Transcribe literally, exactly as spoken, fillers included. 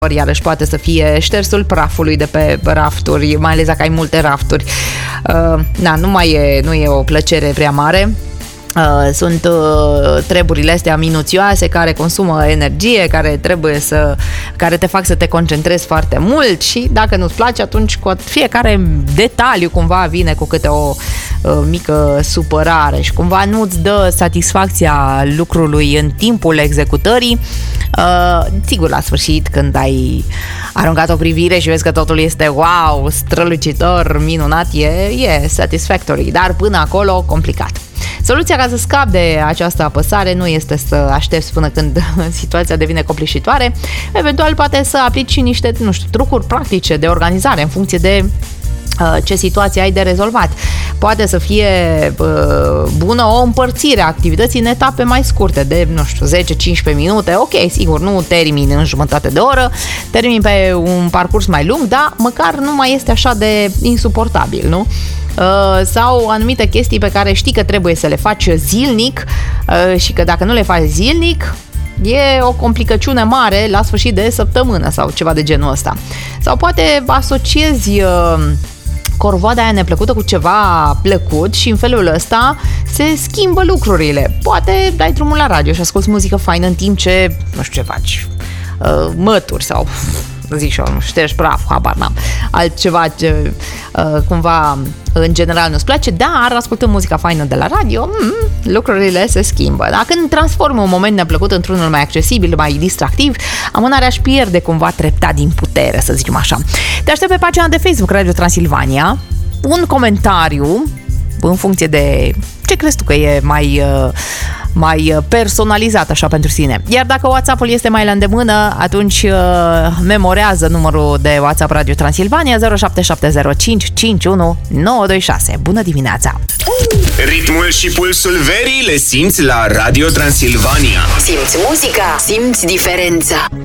iarăși poate să fie ștersul prafului de pe rafturi, mai ales dacă ai multe rafturi. Uh, na, nu mai e, nu e o plăcere prea mare. Uh, sunt uh, treburile astea minuțioase care consumă energie, care trebuie să, care te fac să te concentrezi foarte mult și dacă nu-ți place, atunci cu fiecare detaliu cumva vine cu câte o uh, mică supărare și cumva nu-ți dă satisfacția lucrului în timpul executării. Uh, sigur, la sfârșit, când ai aruncat o privire și vezi că totul este wow, strălucitor, minunat, e, e satisfactory, dar până acolo complicat. Soluția ca să scapi de această apăsare nu este să aștepți până când situația devine copleșitoare, eventual poate să aplici și niște, nu știu, trucuri practice de organizare în funcție de ce situație ai de rezolvat. Poate să fie uh, bună o împărțire a activității în etape mai scurte, de, nu știu, zece cincisprezece minute. Ok, sigur, nu termini în jumătate de oră, termini pe un parcurs mai lung, dar măcar nu mai este așa de insuportabil, nu? Uh, sau anumite chestii pe care știi că trebuie să le faci zilnic uh, și că dacă nu le faci zilnic, e o complicăciune mare la sfârșit de săptămână sau ceva de genul ăsta. Sau poate asociezi uh, corvoada aia neplăcută cu ceva plăcut și în felul ăsta se schimbă lucrurile. Poate dai drumul la radio și asculti muzică faină în timp ce, nu știu ce faci, uh, mături sau, zic și eu, ștergi praf, habar n-am, altceva ce uh, cumva în general nu-ți place, dar ascultând muzica faină de la radio, mm, lucrurile se schimbă. Dacă când transformă un moment neplăcut într-unul mai accesibil, mai distractiv, amânarea își pierde cumva treptat din putere, să zicem așa. Te aștept pe pagina de Facebook Radio Transilvania, un comentariu în funcție de ce crezi tu că e mai, mai personalizat așa pentru sine. Iar dacă WhatsApp-ul este mai la îndemână, atunci memorează numărul de WhatsApp Radio Transilvania zero șapte șapte zero cinci cinci unu nouă doi șase. Bună dimineața! Ritmul și pulsul verii le simți la Radio Transilvania. Simți muzica, simți diferența.